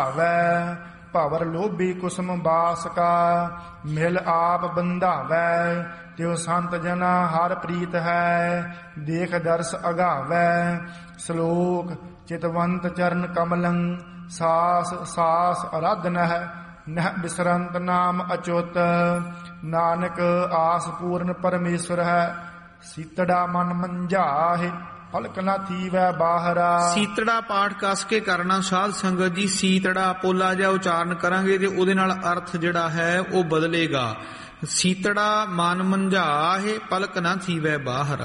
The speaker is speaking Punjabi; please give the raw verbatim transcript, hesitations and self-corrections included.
ਭਾਵੈ ਭਵਰ ਲੋਭੀ ਕੁਸਮ ਬਾਸ ਕਾ ਮਿਲ ਆਪ ਬੰਧਾਵੈ ਤਿਉ ਸੰਤ ਜਨਾ ਹਰ ਪ੍ਰੀਤ ਹੈ ਦੇਖ ਦਰਸ ਅਗਾਵੈ ਸ਼ਲੋਕ ਚਿਤਵੰਤ ਚਰਨ ਕਮਲੰ ਸਾਸ ਸਾਸ ਅਰਾਧਨਹਿ ਨਹਿ ਬਿਸਰੰਤ ਨਾਮ ਅਚੁੱਤ ਨਾਨਕ ਆਸ ਪੂਰਨ ਪਰਮੇਸ਼ਰ ਹੈ ਸੀਤੜਾ ਮਨ ਮੰਝਾਹਿ ਪਲਕ ਨਾ ਥੀਵੈ ਬਾਹਰਾ। ਸੀਤੜਾ ਪਾਠ ਕਸ ਕੇ ਕਰਨਾ ਸਾਧ ਸੰਗਤ ਜੀ। ਸੀਤੜਾ ਪੋਲਾ ਜਿਹਾ ਉਚਾਰਨ ਕਰਾਂਗੇ ਤੇ ਉਹਦੇ ਨਾਲ ਅਰਥ ਜਿਹੜਾ ਹੈ ਉਹ ਬਦਲੇਗਾ। ਸੀਤੜਾ ਮਨ ਮੰਝਾਹਿ ਪਲਕ ਨਾ ਥੀਵੈ ਬਾਹਰ।